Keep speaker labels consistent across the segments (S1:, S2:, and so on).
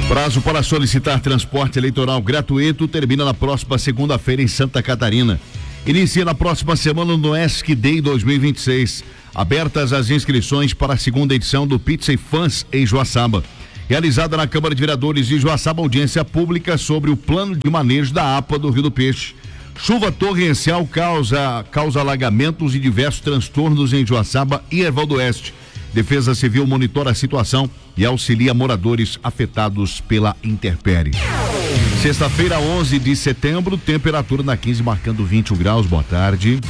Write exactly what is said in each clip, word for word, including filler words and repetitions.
S1: Prazo para solicitar transporte eleitoral gratuito termina na próxima segunda-feira em Santa Catarina. Inicia na próxima semana no ESC Day dois mil e vinte e seis. Abertas as inscrições para a segunda edição do Pizza e Fãs em Joaçaba. Realizada na Câmara de Vereadores de Joaçaba, audiência pública sobre o plano de manejo da A P A do Rio do Peixe. Chuva torrencial causa, causa alagamentos e diversos transtornos em Joaçaba e Erval do Oeste. Defesa Civil monitora a situação e auxilia moradores afetados pela intempérie. Sexta-feira, onze de setembro, temperatura na quinze marcando vinte e um graus. Boa tarde.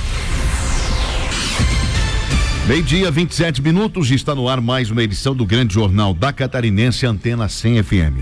S1: Meio-dia, vinte e sete minutos, está no ar mais uma edição do Grande Jornal da Catarinense, Antena cem F M.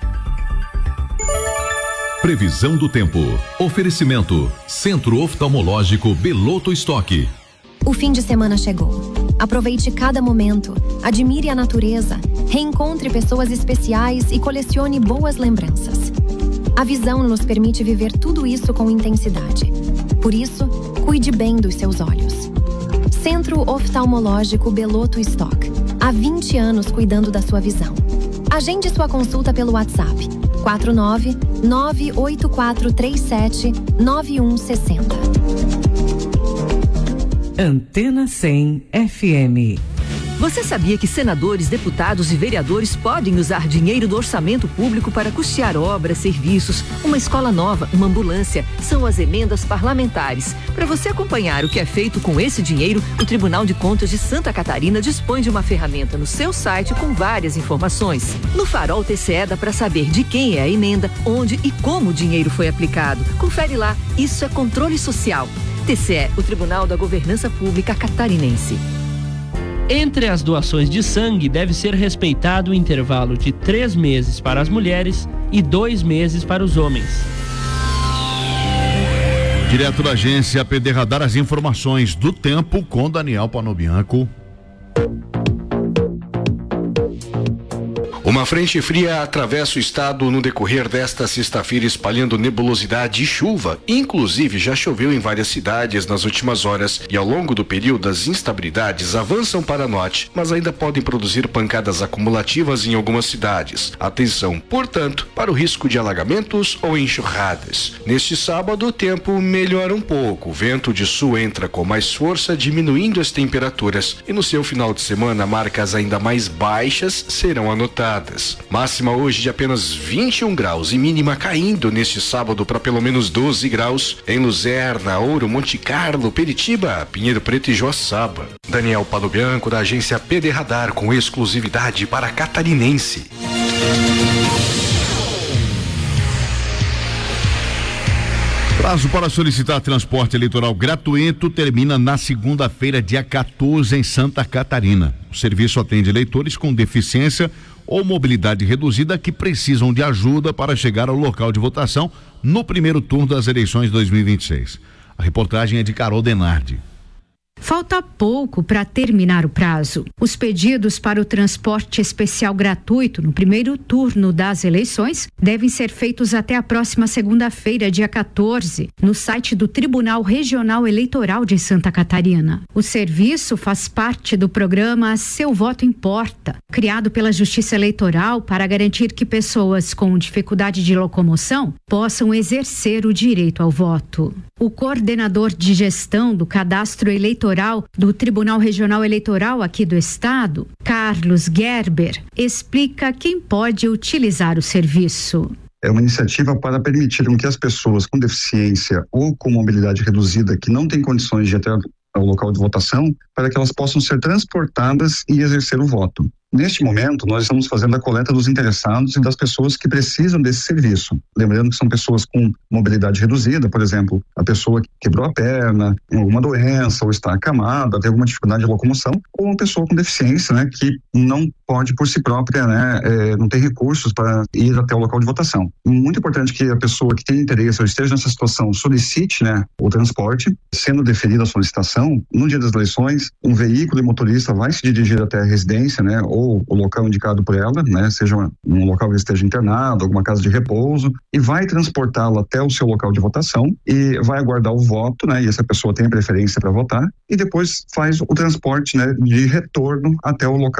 S2: Previsão do tempo. Oferecimento. Centro Oftalmológico Beloto Estoque.
S3: O fim de semana chegou. Aproveite cada momento, admire a natureza, reencontre pessoas especiais e colecione boas lembranças. A visão nos permite viver tudo isso com intensidade. Por isso, cuide bem dos seus olhos. Centro Oftalmológico Beloto Estoque. Há vinte anos cuidando da sua visão. Agende sua consulta pelo WhatsApp quatro nove nove oito quatro três sete nove um seis zero.
S4: Antena cem F M.
S5: Você sabia que senadores, deputados e vereadores podem usar dinheiro do orçamento público para custear obras, serviços, uma escola nova, uma ambulância? São as emendas parlamentares. Para você acompanhar o que é feito com esse dinheiro, o Tribunal de Contas de Santa Catarina dispõe de uma ferramenta no seu site com várias informações. No Farol T C E dá para saber de quem é a emenda, onde e como o dinheiro foi aplicado. Confere lá, isso é controle social. T C E, o Tribunal da Governança Pública Catarinense.
S6: Entre as doações de sangue deve ser respeitado o intervalo de três meses para as mulheres e dois meses para os homens.
S1: Direto da agência P D Radar, as informações do tempo com Daniel Panobianco.
S7: Uma frente fria atravessa o estado no decorrer desta sexta-feira, espalhando nebulosidade e chuva. Inclusive, já choveu em várias cidades nas últimas horas e ao longo do período as instabilidades avançam para norte, mas ainda podem produzir pancadas acumulativas em algumas cidades. Atenção, portanto, para o risco de alagamentos ou enxurradas. Neste sábado, o tempo melhora um pouco. O vento de sul entra com mais força, diminuindo as temperaturas. E no seu final de semana, marcas ainda mais baixas serão anotadas. Máxima hoje de apenas vinte e um graus e mínima caindo neste sábado para pelo menos doze graus em Luzerna, Ouro, Monte Carlo, Peritiba, Pinheiro Preto e Joaçaba. Daniel Panobianco, da agência P D Radar, com exclusividade para Catarinense.
S1: Prazo para solicitar transporte eleitoral gratuito termina na segunda-feira, dia quatorze, em Santa Catarina. O serviço atende eleitores com deficiência ou mobilidade reduzida que precisam de ajuda para chegar ao local de votação no primeiro turno das eleições dois mil e vinte e seis. A reportagem é de Carol Denardi.
S8: Falta pouco para terminar o prazo. Os pedidos para o transporte especial gratuito no primeiro turno das eleições devem ser feitos até a próxima segunda-feira, dia quatorze, no site do Tribunal Regional Eleitoral de Santa Catarina. O serviço faz parte do programa Seu Voto Importa, criado pela Justiça Eleitoral para garantir que pessoas com dificuldade de locomoção possam exercer o direito ao voto. O coordenador de gestão do cadastro eleitoral do Tribunal Regional Eleitoral aqui do estado, Carlos Gerber, explica quem pode utilizar o serviço.
S9: É uma iniciativa para permitir que as pessoas com deficiência ou com mobilidade reduzida que não têm condições de ir até ao local de votação, para que elas possam ser transportadas e exercer o voto. Neste momento, nós estamos fazendo a coleta dos interessados e das pessoas que precisam desse serviço. Lembrando que são pessoas com mobilidade reduzida, por exemplo, a pessoa que quebrou a perna, tem alguma doença, ou está acamada, tem alguma dificuldade de locomoção, ou uma pessoa com deficiência, né, que não pode por si própria, né, é, não tem recursos para ir até o local de votação. Muito importante que a pessoa que tem interesse ou esteja nessa situação solicite, né, o transporte. Sendo deferida a solicitação, no dia das eleições, um veículo e motorista vai se dirigir até a residência, né, ou o local indicado por ela, né, seja um local que esteja internado, alguma casa de repouso, e vai transportá-la até o seu local de votação e vai aguardar o voto, né, e essa pessoa tem preferência para votar, e depois faz o transporte, né, de retorno até o local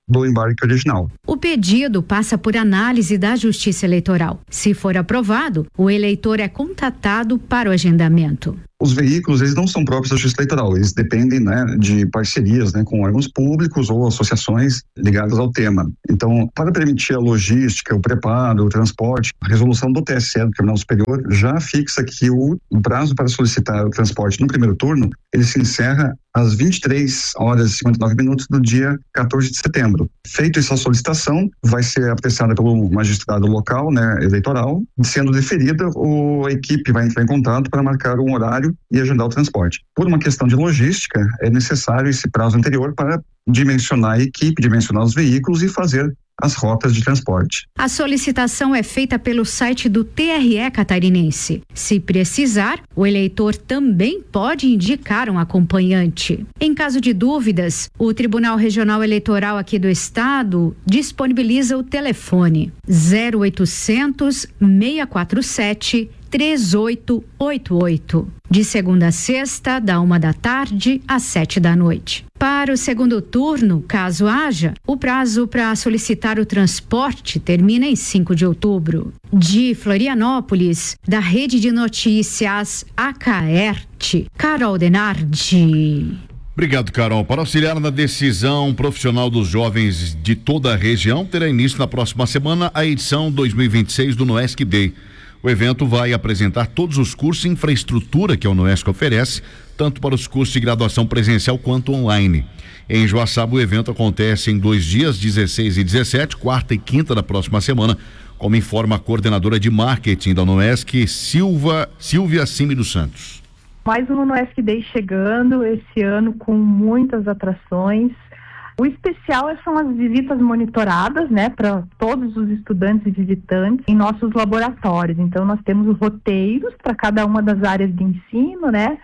S9: do embarque original.
S8: O pedido passa por análise da Justiça Eleitoral. Se for aprovado, o eleitor é contatado para o agendamento.
S9: Os veículos, eles não são próprios da Justiça Eleitoral, eles dependem, né, de parcerias, né, com órgãos públicos ou associações ligadas ao tema. Então, para permitir a logística, o preparo, o transporte, a resolução do T S E, do Tribunal Superior, já fixa que o, o prazo para solicitar o transporte no primeiro turno, ele se encerra às vinte e três horas e cinquenta e nove minutos do dia quatorze de setembro. Feito essa solicitação, vai ser apreciada pelo magistrado local, né, eleitoral, sendo deferida, o, a equipe vai entrar em contato para marcar um horário e agendar o transporte. Por uma questão de logística, é necessário esse prazo anterior para dimensionar a equipe, dimensionar os veículos e fazer as rotas de transporte.
S8: A solicitação é feita pelo site do T R E catarinense. Se precisar, o eleitor também pode indicar um acompanhante. Em caso de dúvidas, o Tribunal Regional Eleitoral aqui do estado disponibiliza o telefone zero oitocentos, seis quatro sete, três oito oito oito. De segunda a sexta, da uma da tarde às sete da noite. Para o segundo turno, caso haja, o prazo para solicitar o transporte termina em cinco de outubro. De Florianópolis, da Rede de Notícias Acaerte, Carol Denardi.
S1: Obrigado, Carol. Para auxiliar na decisão profissional dos jovens de toda a região, terá início na próxima semana a edição dois mil e vinte e seis do Noesc Day. O evento vai apresentar todos os cursos e infraestrutura que a Unoesc oferece, tanto para os cursos de graduação presencial quanto online. Em Joaçaba, o evento acontece em dois dias, dezesseis e dezessete, quarta e quinta da próxima semana, como informa a coordenadora de marketing da Unoesc, Silva, Silvia Cime dos Santos.
S10: Mais um Unoesc Day chegando esse ano com muitas atrações. O especial são as visitas monitoradas, né, para todos os estudantes e visitantes em nossos laboratórios. Então, nós temos roteiros para cada uma das áreas de ensino, né,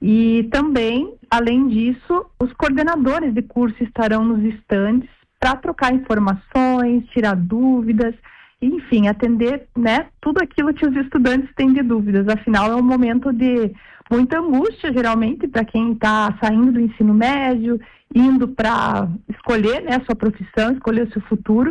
S10: e também, além disso, os coordenadores de curso estarão nos estandes para trocar informações, tirar dúvidas, enfim, atender, né, tudo aquilo que os estudantes têm de dúvidas. Afinal, é um momento de muita angústia, geralmente, para quem está saindo do ensino médio, indo para escolher, né, a sua profissão, escolher o seu futuro.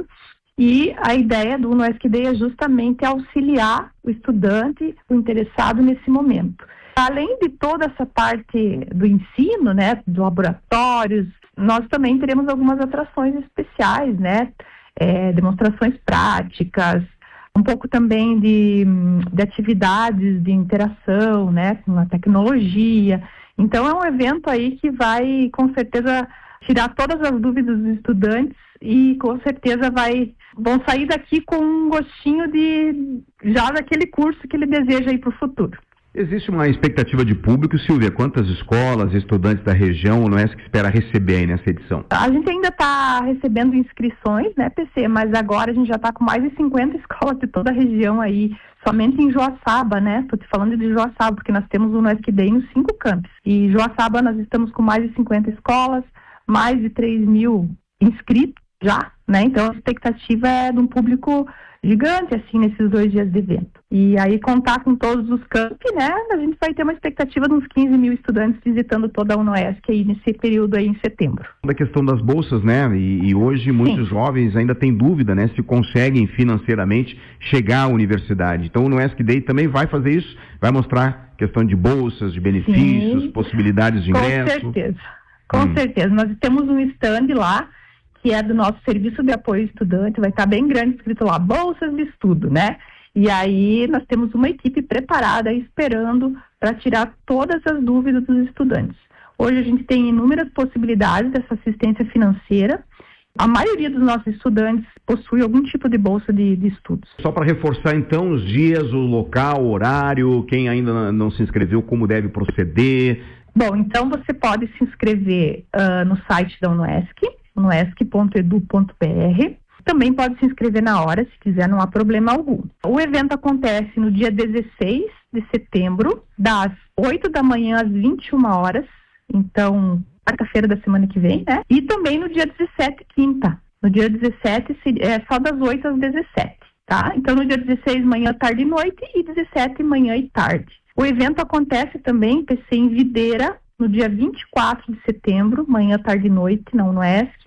S10: E a ideia do Unoesc Day é justamente auxiliar o estudante, o interessado nesse momento. Além de toda essa parte do ensino, né, dos laboratórios, nós também teremos algumas atrações especiais, né, é, demonstrações práticas, um pouco também de, de atividades de interação, né, com a tecnologia. Então é um evento aí que vai, com certeza, tirar todas as dúvidas dos estudantes e com certeza vai, vão sair daqui com um gostinho de, já daquele curso que ele deseja ir para o futuro.
S11: Existe uma expectativa de público, Silvia? Quantas escolas, estudantes da região, o Unoesc espera receber aí nessa edição?
S10: A gente ainda está recebendo inscrições, né, P C, mas agora a gente já está com mais de cinquenta escolas de toda a região aí, somente em Joaçaba, né? Estou te falando de Joaçaba, porque nós temos o Unoesc Day nos cinco campos. E Joaçaba nós estamos com mais de cinquenta escolas, mais de três mil inscritos já, né? Então a expectativa é de um público gigante, assim, nesses dois dias de evento. E aí contar com todos os campi, né? A gente vai ter uma expectativa de uns quinze mil estudantes visitando toda a Unoesc aí nesse período aí em setembro.
S11: Da questão das bolsas, né? E, e hoje muitos Sim. jovens ainda têm dúvida, né? Se conseguem financeiramente chegar à universidade. Então o Unoesc Day também vai fazer isso, vai mostrar questão de bolsas, de benefícios, Sim. possibilidades de ingresso.
S10: Com certeza, com hum. certeza. Nós temos um stand lá, que é do nosso Serviço de Apoio Estudante, vai estar bem grande, escrito lá, bolsas de estudo, né? E aí nós temos uma equipe preparada, esperando para tirar todas as dúvidas dos estudantes. Hoje a gente tem inúmeras possibilidades dessa assistência financeira. A maioria dos nossos estudantes possui algum tipo de bolsa de, de estudos.
S11: Só para reforçar então os dias, o local, o horário, quem ainda não se inscreveu, como deve proceder?
S10: Bom, então você pode se inscrever uh, no site da Unoesc, unoesc ponto edu ponto br. Também pode se inscrever na hora, se quiser, não há problema algum. O evento acontece no dia dezesseis de setembro, das oito da manhã às vinte e uma horas, então, quarta-feira da semana que vem, né? E também no dia dezessete, quinta. No dia dezessete, é só das oito às dezessete, tá? Então, no dia dezesseis, manhã, tarde e noite, e dezessete, manhã e tarde. O evento acontece também, P C, em Videira, no dia vinte e quatro de setembro, manhã, tarde e noite, na Unoesc.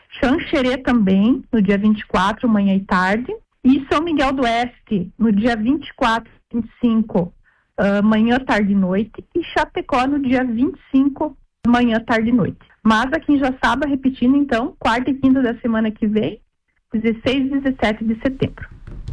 S10: Xanxerê também, no dia vinte e quatro, manhã e tarde. E São Miguel do Oeste, no dia vinte e quatro e vinte e cinco, uh, manhã, tarde e noite. E Chapecó, no dia vinte e cinco, manhã, tarde e noite. Mas aqui em Joaçaba, repetindo então, quarta e quinta da semana que vem, dezesseis e dezessete de setembro.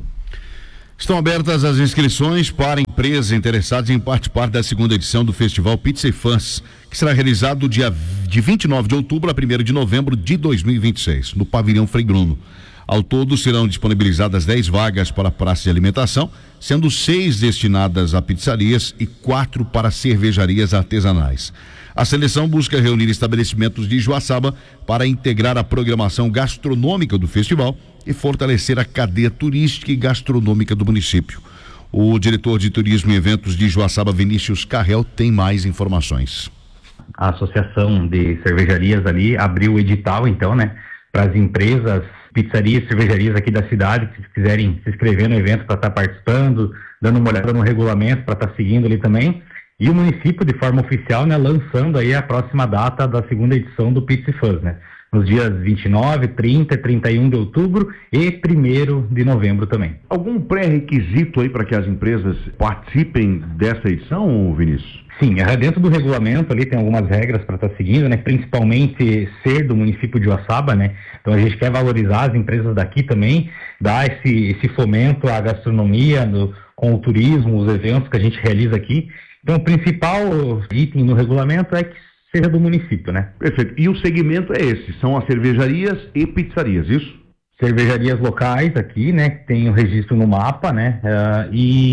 S1: Estão abertas as inscrições para empresas interessadas em participar da segunda edição do Festival Pizza e Fãs, que será realizado dia, de vinte e nove de outubro a primeiro de novembro de dois mil e vinte e seis, no Pavilhão Frei Bruno. Ao todo serão disponibilizadas dez vagas para a praça de alimentação, sendo seis destinadas a pizzarias e quatro para cervejarias artesanais. A seleção busca reunir estabelecimentos de Joaçaba para integrar a programação gastronômica do festival e fortalecer a cadeia turística e gastronômica do município. O diretor de Turismo e Eventos de Joaçaba, Vinícius Carrel, tem mais informações.
S12: A Associação de Cervejarias ali abriu o edital, então, né, para as empresas, pizzarias e cervejarias aqui da cidade, que quiserem se inscrever no evento para estar participando, dando uma olhada no regulamento para estar seguindo ali também. E o município, de forma oficial, né, lançando aí a próxima data da segunda edição do Pizza e Fãs, né? Nos dias vinte e nove, trinta, trinta e um de outubro e primeiro de novembro também.
S11: Algum pré-requisito aí para que as empresas participem dessa edição, Vinícius?
S12: Sim, dentro do regulamento ali tem algumas regras para estar seguindo, né? Principalmente ser do município de Joaçaba, né? Então a gente quer valorizar as empresas daqui também, dar esse, esse fomento à gastronomia, no, com o turismo, os eventos que a gente realiza aqui. Então, o principal item no regulamento é que seja do município, né?
S11: Perfeito. E o segmento é esse, são as cervejarias e pizzarias, isso?
S12: Cervejarias locais aqui, né? Que tem o registro no mapa, né? Uh,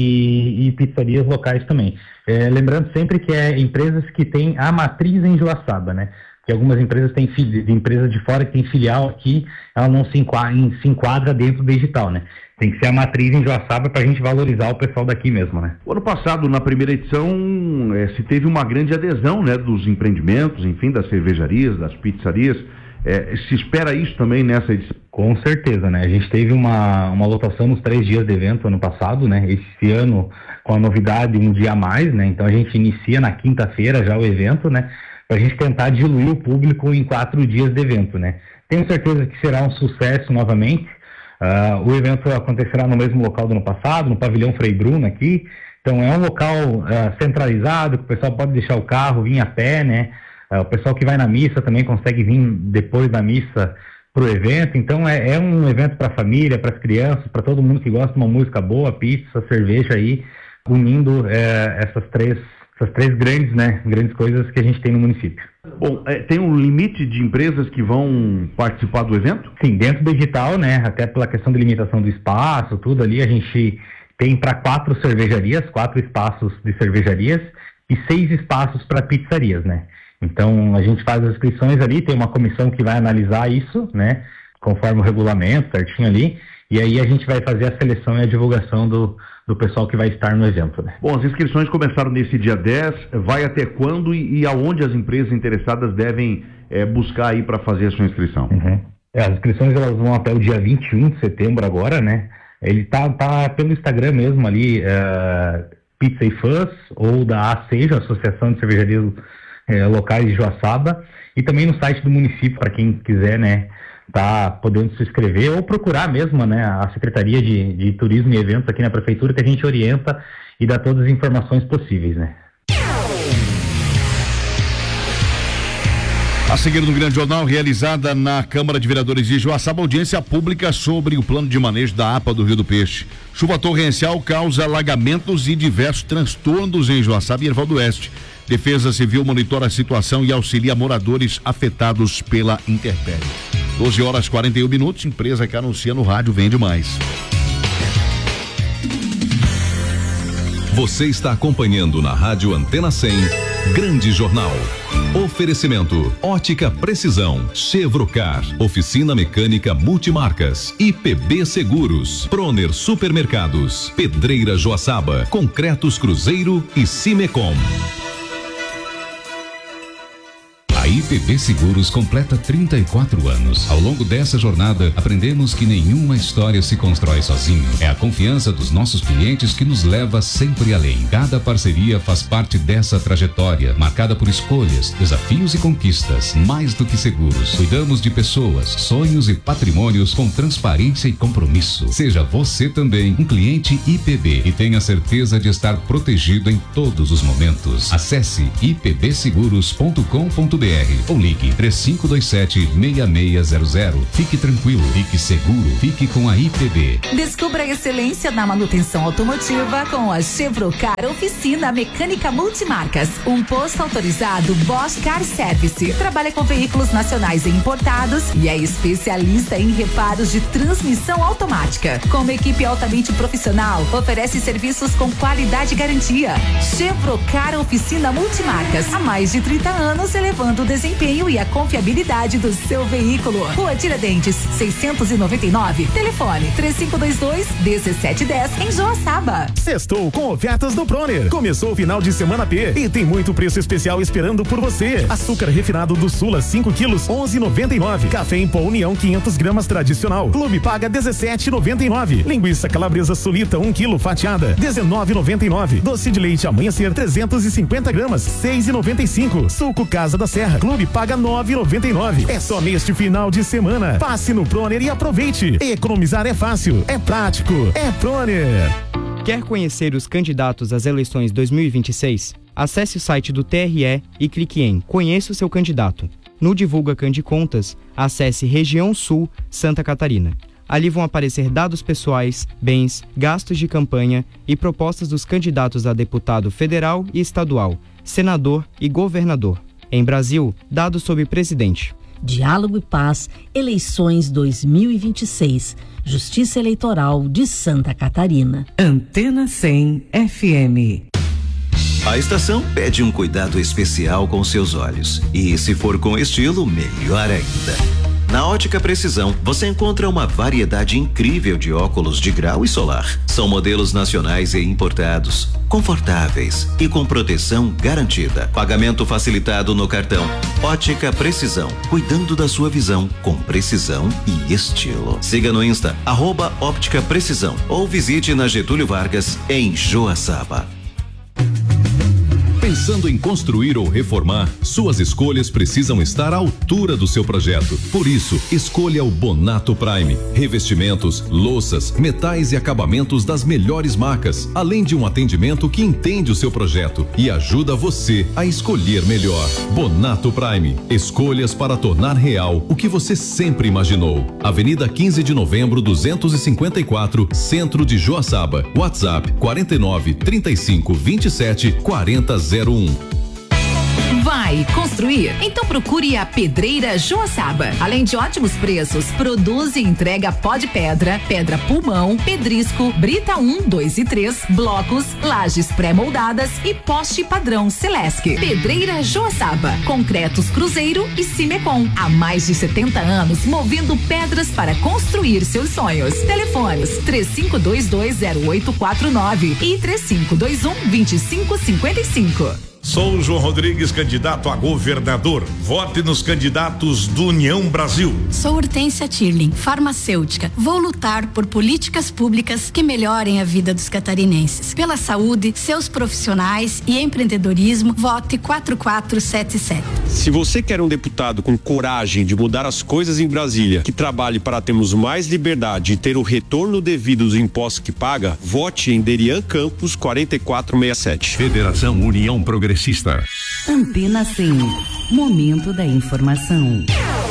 S12: e, e pizzarias locais também. É, lembrando sempre que é empresas que têm a matriz em Joaçaba, né? Que algumas empresas têm de empresas de fora que tem filial aqui, ela não se enquadra, se enquadra dentro do digital, né? Tem que ser a matriz em Joaçaba para a gente valorizar o pessoal daqui mesmo, né?
S11: O ano passado, na primeira edição, é, se teve uma grande adesão, né, dos empreendimentos, enfim, das cervejarias, das pizzarias. É, se espera isso também nessa edição?
S12: Com certeza, né? A gente teve uma, uma lotação nos três dias de evento ano passado, né? Esse ano, com a novidade, um dia a mais, né? Então a gente inicia na quinta-feira já o evento, né? Para a gente tentar diluir o público em quatro dias de evento, né? Tenho certeza que será um sucesso novamente. Uh, o evento acontecerá no mesmo local do ano passado, no Pavilhão Frei Bruno aqui. Então é um local uh, centralizado, que o pessoal pode deixar o carro, vir a pé, né? Uh, o pessoal que vai na missa também consegue vir depois da missa para o evento. Então é, é um evento para a família, para as crianças, para todo mundo que gosta de uma música boa, pizza, cerveja aí, unindo uh, essas três essas três grandes, né, grandes coisas que a gente tem no município.
S11: Bom, é, tem um limite de empresas que vão participar do evento?
S12: Sim, dentro do edital, né, até pela questão de limitação do espaço, tudo ali, a gente tem para quatro cervejarias, quatro espaços de cervejarias e seis espaços para pizzarias, né. Então, a gente faz as inscrições ali, tem uma comissão que vai analisar isso, né, conforme o regulamento, certinho ali, e aí a gente vai fazer a seleção e a divulgação do, do pessoal que vai estar no evento, né?
S11: Bom, as inscrições começaram nesse dia dez, vai até quando e, e aonde as empresas interessadas devem é, buscar aí para fazer a sua inscrição?
S12: Uhum. É, as inscrições elas vão até o dia vinte e um de setembro agora, né? Ele tá, tá pelo Instagram mesmo ali, uh, Pizza e Fãs, ou da A SEJA, Associação de Cervejarias uh, Locais de Joaçaba, e também no site do município, para quem quiser, né, tá podendo se inscrever ou procurar mesmo, né, a Secretaria de, de Turismo e Eventos aqui na Prefeitura, que a gente orienta e dá todas as informações possíveis, né.
S1: A seguir no Grande Jornal, realizada na Câmara de Vereadores de Joaçaba, audiência pública sobre o plano de manejo da APA do Rio do Peixe. Chuva torrencial causa alagamentos e diversos transtornos em Joaçaba e Erval do Oeste. Defesa Civil monitora a situação e auxilia moradores afetados pela intempérie. doze horas e quarenta e um minutos, empresa que anuncia no rádio vende mais.
S2: Você está acompanhando na Rádio Antena cem, Grande Jornal. Oferecimento, Ótica Precisão, Chevrocar, Oficina Mecânica Multimarcas, I P B Seguros, Proner Supermercados, Pedreira Joaçaba, Concretos Cruzeiro e Cimecom. A I P B Seguros completa trinta e quatro anos. Ao longo dessa jornada, aprendemos que nenhuma história se constrói sozinho. É a confiança dos nossos clientes que nos leva sempre além. Cada parceria faz parte dessa trajetória, marcada por escolhas, desafios e conquistas. Mais do que seguros, cuidamos de pessoas, sonhos e patrimônios com transparência e compromisso. Seja você também um cliente I P B e tenha certeza de estar protegido em todos os momentos. Acesse i p b seguros ponto com ponto b r ou ligue três cinco dois sete, seis seis zero zero. Fique tranquilo, fique seguro, fique com a I P B.
S13: Descubra a excelência na manutenção automotiva com a Chevrocar Oficina Mecânica Multimarcas. Um posto autorizado Bosch Car Service. Trabalha com veículos nacionais e importados e é especialista em reparos de transmissão automática. Com uma equipe altamente profissional, oferece serviços com qualidade e garantia. Chevrocar Oficina Multimarcas. Há mais de trinta anos, elevando o desempenho e a confiabilidade do seu veículo. Rua Tiradentes, seiscentos e noventa e nove. Telefone três cinco dois dois, um sete um zero em Joaçaba.
S14: Sextou com ofertas do Proner. Começou o final de semana P e tem muito preço especial esperando por você. Açúcar refinado do Sula cinco quilos, onze e noventa e nove. Café em pó União quinhentas gramas tradicional. Clube paga dezessete e noventa e nove. Linguiça calabresa Sulita um quilo fatiada, dezenove e noventa e nove. Doce de leite Amanhecer trezentos e cinquenta gramas, seis e noventa e cinco. Suco Casa da Serra. Clube paga nove e noventa e nove. É só neste final de semana. Passe no Proner e aproveite. Economizar é fácil, é prático, é Proner.
S15: Quer conhecer os candidatos às eleições dois mil e vinte e seis? Acesse o site do T R E e clique em Conheça o seu candidato. No Divulga Candicontas, acesse Região Sul, Santa Catarina. Ali vão aparecer dados pessoais, bens, gastos de campanha e propostas dos candidatos a deputado federal e estadual, senador e governador. Em Brasil, dados sobre presidente.
S16: Diálogo e Paz, eleições dois mil e vinte e seis. Justiça Eleitoral de Santa Catarina.
S4: Antena cem F M.
S17: A estação pede um cuidado especial com seus olhos. E se for com estilo, melhor ainda. Na Ótica Precisão, você encontra uma variedade incrível de óculos de grau e solar. São modelos nacionais e importados, confortáveis e com proteção garantida. Pagamento facilitado no cartão. Ótica Precisão, cuidando da sua visão com precisão e estilo. Siga no Insta, arroba Óptica Precisão, ou visite na Getúlio Vargas, em Joaçaba.
S2: Pensando em construir ou reformar, suas escolhas precisam estar à altura do seu projeto. Por isso, escolha o Bonato Prime. Revestimentos, louças, metais e acabamentos das melhores marcas, além de um atendimento que entende o seu projeto e ajuda você a escolher melhor. Bonato Prime. Escolhas para tornar real o que você sempre imaginou. Avenida quinze de novembro, duzentos e cinquenta e quatro, Centro de Joaçaba. WhatsApp quarenta e nove, trinta e cinco, vinte e sete, quarenta zero um.
S13: Vai construir? Então procure a Pedreira Joaçaba. Além de ótimos preços, produz e entrega pó de pedra, pedra pulmão, pedrisco, brita um, dois e três, blocos, lajes pré-moldadas e poste padrão Celesc. Pedreira Joaçaba. Concretos Cruzeiro e Cimecon. Há mais de setenta anos, movendo pedras para construir seus sonhos. Telefones três cinco dois dois zero oito quatro nove e três cinco dois um, dois cinco cinco cinco.
S18: Sou o João Rodrigues, candidato a governador. Vote nos candidatos do União Brasil.
S19: Sou Hortência Tirling, farmacêutica. Vou lutar por políticas públicas que melhorem a vida dos catarinenses. Pela saúde, seus profissionais e empreendedorismo, vote quatro quatro sete sete.
S20: Se você quer um deputado com coragem de mudar as coisas em Brasília, que trabalhe para termos mais liberdade e ter o retorno devido dos impostos que paga, vote em Derian Campos quarenta e quatro sessenta e sete.
S2: Federação União Progressista.
S4: Antena cem. Momento da informação.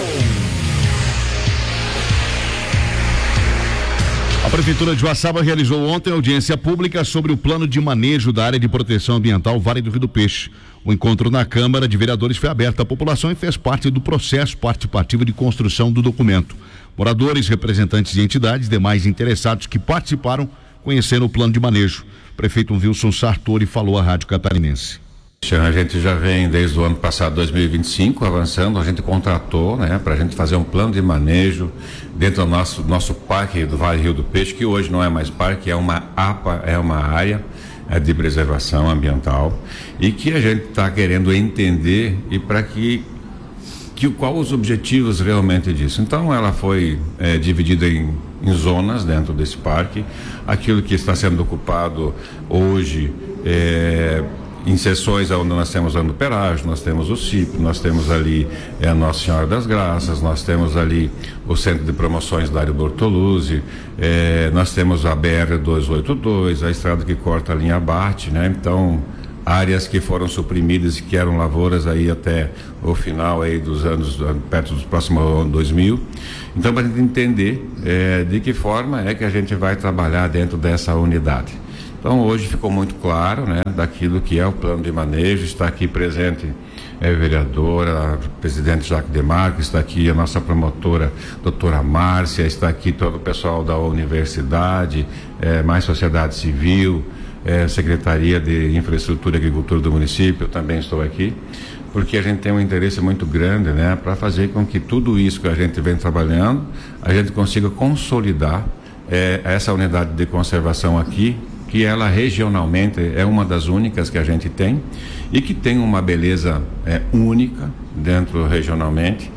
S1: A Prefeitura de Joaçaba realizou ontem audiência pública sobre o plano de manejo da área de proteção ambiental Vale do Rio do Peixe. O encontro na Câmara de Vereadores foi aberto à população e fez parte do processo participativo de construção do documento. Moradores, representantes de entidades, demais interessados que participaram, conheceram o plano de manejo. O prefeito Wilson Sartori falou à Rádio Catarinense.
S21: A gente já vem desde o ano passado, dois mil e vinte e cinco, avançando. A gente contratou, né, para a gente fazer um plano de manejo dentro do nosso, nosso parque do Vale Rio do Peixe, que hoje não é mais parque, é uma A P A, é uma área é, de preservação ambiental, e que a gente está querendo entender e para que que, qual os objetivos realmente disso. Então ela foi é, dividida em, em zonas dentro desse parque. Aquilo que está sendo ocupado hoje é, em seções onde nós temos a Nuperage, nós temos o C I P, nós temos ali é, a Nossa Senhora das Graças, nós temos ali o Centro de Promoções Dário Bortoluzzi, é, nós temos a B R duzentos e oitenta e dois, a estrada que corta a linha Abate, né? Então, áreas que foram suprimidas e que eram lavouras aí até o final aí dos anos, perto dos próximos anos dois mil. Então, para a gente entender é, de que forma é que a gente vai trabalhar dentro dessa unidade. Então, hoje ficou muito claro, né, daquilo que é o plano de manejo. Está aqui presente é, a vereadora, a presidente Jacques Demarque, está aqui a nossa promotora, doutora Márcia, está aqui todo o pessoal da universidade, é, mais sociedade civil, é, Secretaria de Infraestrutura e Agricultura do município, eu também estou aqui, porque a gente tem um interesse muito grande, né, para fazer com que tudo isso que a gente vem trabalhando, a gente consiga consolidar é, essa unidade de conservação aqui, que ela regionalmente é uma das únicas que a gente tem e que tem uma beleza é, única dentro regionalmente.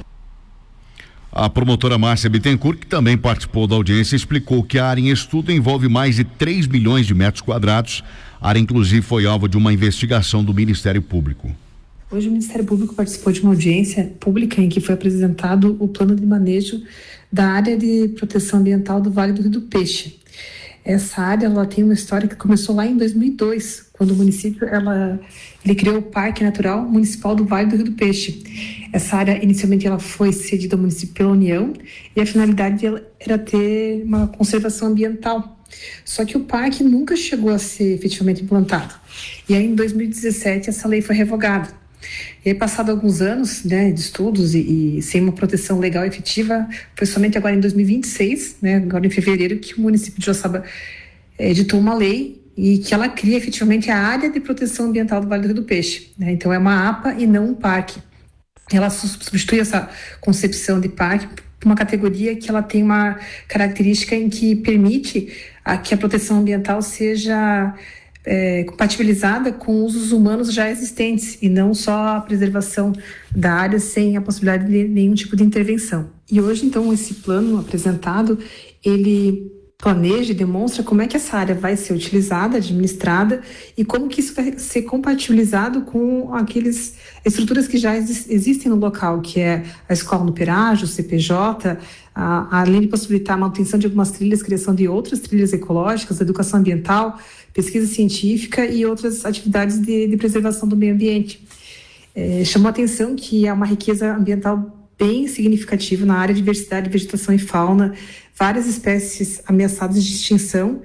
S1: A promotora Márcia Bittencourt, que também participou da audiência, explicou que a área em estudo envolve mais de três milhões de metros quadrados. A área, inclusive, foi alvo de uma investigação do Ministério Público.
S3: Hoje o Ministério Público participou de uma audiência pública em que foi apresentado o plano de manejo da área de proteção ambiental do Vale do Rio do Peixe. Essa área, ela tem uma história que começou lá em dois mil e dois, quando o município, ela, ele criou o Parque Natural Municipal do Vale do Rio do Peixe. Essa área, inicialmente, ela foi cedida ao município pela União e a finalidade era ter uma conservação ambiental. Só que o parque nunca chegou a ser efetivamente implantado. E aí, em dois mil e dezessete, essa lei foi revogada. E aí, passado alguns anos, né, de estudos e, e sem uma proteção legal efetiva, foi somente agora em dois mil e vinte e seis, né, agora em fevereiro, que o município de Joaçaba é, editou uma lei e que ela cria efetivamente a área de proteção ambiental do Vale do Rio do Peixe, né? Então é uma A P A e não um parque. Ela substitui essa concepção de parque por uma categoria que ela tem uma característica em que permite a, que a proteção ambiental seja É, compatibilizada com usos humanos já existentes e não só a preservação da área sem a possibilidade de nenhum tipo de intervenção. E hoje, então, esse plano apresentado, ele planeja e demonstra como é que essa área vai ser utilizada, administrada e como que isso vai ser compatibilizado com aquelas estruturas que já exi- existem no local, que é a Escola Nuperage, o C P J, a, além de possibilitar a manutenção de algumas trilhas, criação de outras trilhas ecológicas, educação ambiental, pesquisa científica e outras atividades de, de preservação do meio ambiente. É, chamou a atenção que é uma riqueza ambiental bem significativa na área de diversidade, vegetação e fauna, várias espécies ameaçadas de extinção.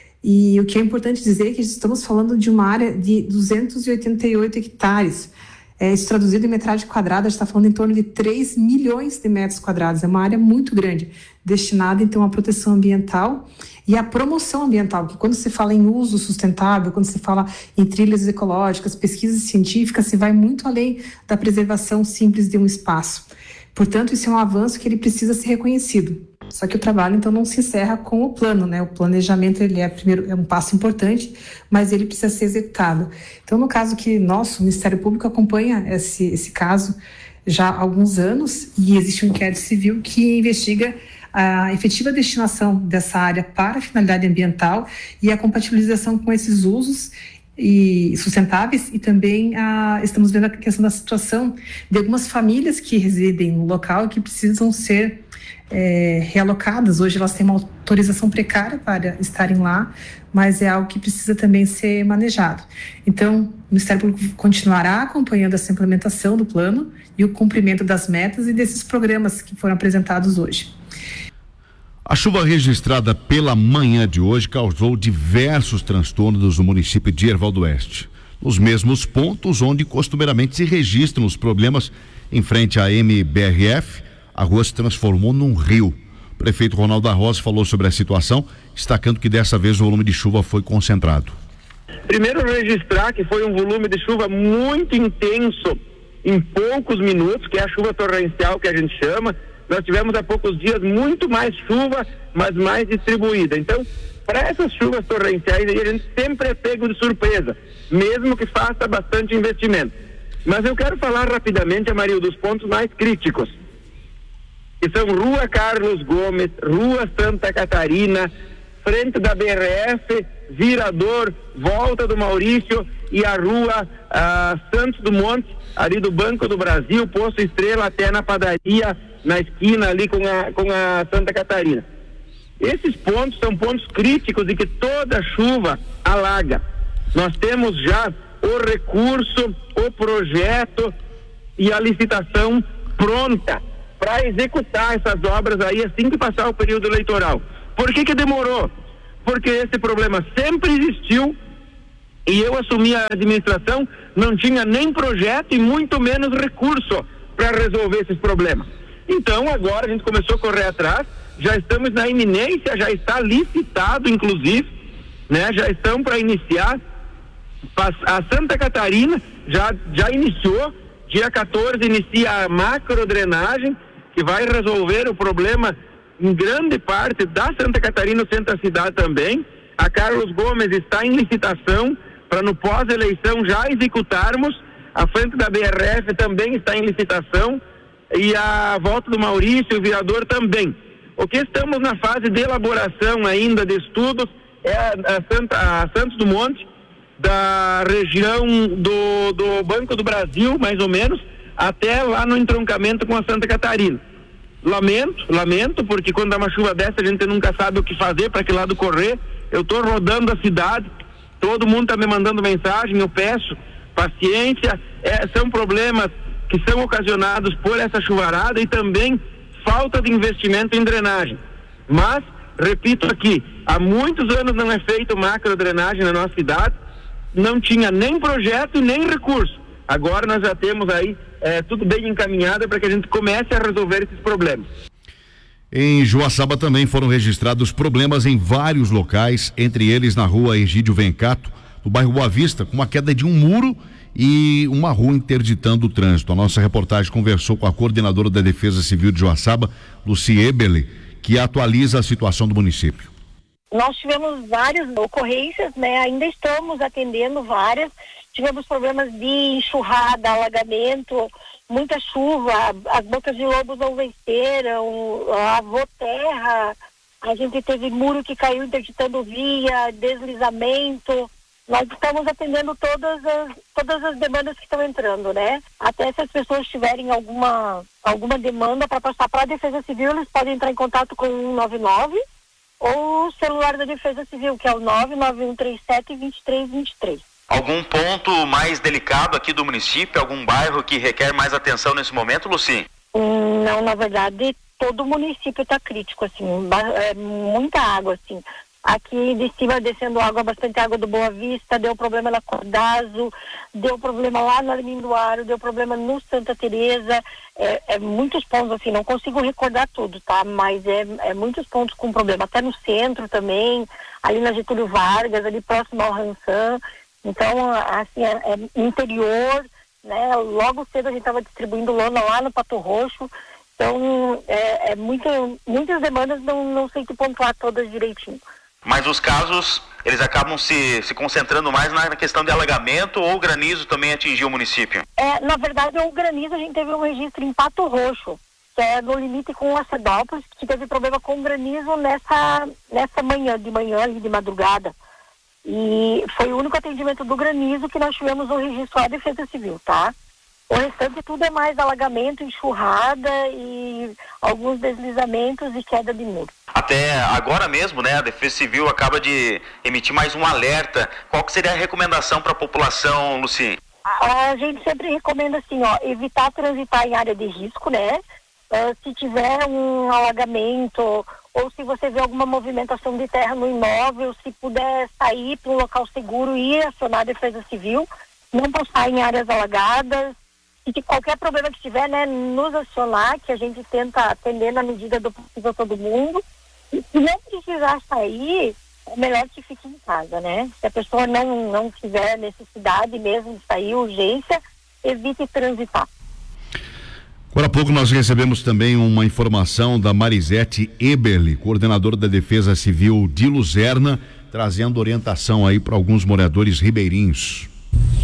S3: E o que é importante dizer é que estamos falando de uma área de duzentos e oitenta e oito hectares. É, isso traduzido em metragem quadrada, a gente está falando em torno de três milhões de metros quadrados. É uma área muito grande, destinada então à proteção ambiental e à promoção ambiental, que quando se fala em uso sustentável, quando se fala em trilhas ecológicas, pesquisas científicas, se vai muito além da preservação simples de um espaço. Portanto, isso é um avanço que ele precisa ser reconhecido. Só que o trabalho, então, não se encerra com o plano, né? O planejamento, ele é, primeiro, é um passo importante, mas ele precisa ser executado. Então, no caso que nosso Ministério Público acompanha esse, esse caso já há alguns anos, e existe um inquérito civil que investiga a efetiva destinação dessa área para a finalidade ambiental e a compatibilização com esses usos e sustentáveis, e também ah, estamos vendo a questão da situação de algumas famílias que residem no local e que precisam ser é, realocadas. Hoje elas têm uma autorização precária para estarem lá, mas é algo que precisa também ser manejado. Então, o Ministério Público continuará acompanhando essa implementação do plano e o cumprimento das metas e desses programas que foram apresentados hoje.
S1: A chuva registrada pela manhã de hoje causou diversos transtornos no município de Erval do Oeste, nos mesmos pontos onde costumeiramente se registram os problemas. Em frente à M B R F, a rua se transformou num rio. O prefeito Ronaldo Arroz falou sobre a situação, destacando que dessa vez o volume de chuva foi concentrado.
S22: Primeiro, registrar que foi um volume de chuva muito intenso em poucos minutos, que é a chuva torrencial que a gente chama. Nós tivemos há poucos dias muito mais chuva, mas mais distribuída. Então, para essas chuvas torrenciais, a gente sempre é pego de surpresa, mesmo que faça bastante investimento. Mas eu quero falar rapidamente, Amarildo, dos pontos mais críticos, que são Rua Carlos Gomes, Rua Santa Catarina, frente da B R F, Virador, Volta do Maurício e a Rua ah, Santos do Monte, ali do Banco do Brasil, Posto Estrela, até na padaria, na esquina ali com a, com a Santa Catarina. Esses pontos são pontos críticos e que toda chuva alaga. Nós temos já o recurso, o projeto e a licitação pronta para executar essas obras aí assim que passar o período eleitoral. Por que que demorou? Porque esse problema sempre existiu e eu assumi a administração, não tinha nem projeto e muito menos recurso para resolver esses problemas. Então agora a gente começou a correr atrás, já estamos na iminência, já está licitado inclusive, né? Já estão para iniciar. A Santa Catarina já, já iniciou, dia quatorze inicia a macrodrenagem, que vai resolver o problema em grande parte da Santa Catarina, no centro da cidade também. A Carlos Gomes está em licitação para no pós-eleição já executarmos. A frente da B R F também está em licitação e a Volta do Maurício, o Virador também. O que estamos na fase de elaboração ainda de estudos é a, a, Santa, a Santos do Monte, da região do, do Banco do Brasil, mais ou menos, até lá no entroncamento com a Santa Catarina. Lamento, lamento, porque quando dá uma chuva dessa a gente nunca sabe o que fazer, para que lado correr. Eu estou rodando a cidade, todo mundo está me mandando mensagem, eu peço paciência, é, são problemas que são ocasionados por essa chuvarada e também falta de investimento em drenagem. Mas, repito aqui, há muitos anos não é feito macrodrenagem na nossa cidade, não tinha nem projeto nem recurso. Agora nós já temos aí é, tudo bem encaminhado para que a gente comece a resolver esses problemas.
S1: Em Joaçaba também foram registrados problemas em vários locais, entre eles na rua Egídio Vencato, no bairro Boa Vista, com uma queda de um muro e uma rua interditando o trânsito. A nossa reportagem conversou com a coordenadora da Defesa Civil de Joaçaba, Luci Eberle, que atualiza a situação do município.
S5: Nós tivemos várias ocorrências, né? Ainda estamos atendendo várias. Tivemos problemas de enxurrada, alagamento, muita chuva, as bocas de lobo não venceram, avô terra, a gente teve muro que caiu interditando via, deslizamento. Nós estamos atendendo todas as, todas as demandas que estão entrando, né? Até se as pessoas tiverem alguma, alguma demanda para passar para a Defesa Civil, eles podem entrar em contato com o um nove nove ou o celular da Defesa Civil, que é o nove nove um três sete, dois três dois três.
S6: Algum ponto mais delicado aqui do município, algum bairro que requer mais atenção nesse momento, Luci?
S5: Hum, não, na verdade, todo o município está crítico, assim, é muita água, assim. Aqui de cima descendo água, bastante água do Boa Vista, deu problema na Cordazo, deu problema lá no Armindoaro, deu problema no Santa Teresa, é, é muitos pontos, assim, não consigo recordar tudo, tá? Mas é, é muitos pontos com problema, até no centro também, ali na Getúlio Vargas, ali próximo ao Rançã. Então, assim, é, é interior, né? Logo cedo a gente estava distribuindo lona lá no Pato Roxo. Então, é, é muito, muitas demandas, não, não sei te pontuar todas direitinho.
S6: Mas os casos, eles acabam se, se concentrando mais na questão de alagamento ou granizo também atingiu o município?
S5: É, na verdade, o granizo a gente teve um registro em Pato Roxo, que é no limite com a Cedópolis, que teve problema com granizo nessa, nessa manhã, de manhã ali, de madrugada. E foi o único atendimento do granizo que nós tivemos um registro à Defesa Civil, tá? O restante tudo é mais alagamento, enxurrada e alguns deslizamentos e queda de muro.
S6: Até agora mesmo, né, a Defesa Civil acaba de emitir mais um alerta. Qual que seria a recomendação para a população, Luci?
S5: A, a gente sempre recomenda assim, ó, evitar transitar em área de risco, né? Uh, se tiver um alagamento ou se você vê alguma movimentação de terra no imóvel, se puder sair para um local seguro e acionar a Defesa Civil, não passar em áreas alagadas. E que qualquer problema que tiver, né, nos acionar, que a gente tenta atender na medida do possível todo mundo. E se não precisar sair, é melhor que fique em casa, né? Se a pessoa não, não tiver necessidade mesmo de sair, urgência, evite transitar.
S1: Agora há pouco nós recebemos também uma informação da Marisete Eberle, coordenadora da Defesa Civil de Luzerna, trazendo orientação aí para alguns moradores ribeirinhos.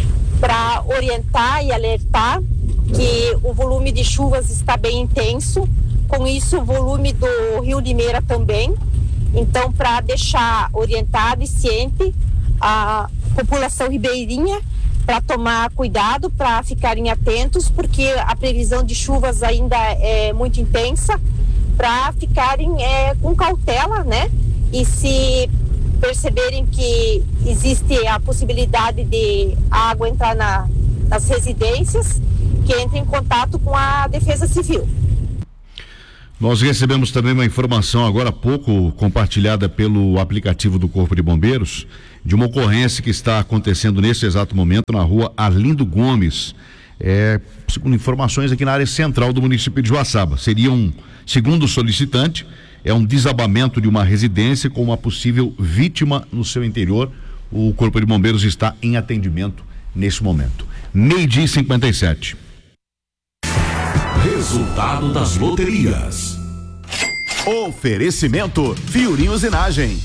S7: para orientar e alertar que o volume de chuvas está bem intenso, com isso o volume do Rio Limeira também. Então, para deixar orientado e ciente a população ribeirinha para tomar cuidado, para ficarem atentos, porque a previsão de chuvas ainda é muito intensa, para ficarem é, com cautela, né? E se perceberem que existe a possibilidade de a água entrar na, nas residências, que entrem em contato com a Defesa Civil.
S1: Nós recebemos também uma informação agora há pouco, compartilhada pelo aplicativo do Corpo de Bombeiros, de uma ocorrência que está acontecendo nesse exato momento na rua Arlindo Gomes, é, segundo informações aqui na área central do município de Joaçaba. Seria um, segundo o solicitante, é um desabamento de uma residência com uma possível vítima no seu interior. O Corpo de Bombeiros está em atendimento nesse momento. Meio-dia e cinquenta e sete.
S9: Resultado das loterias. Oferecimento Fiorim Usinagem.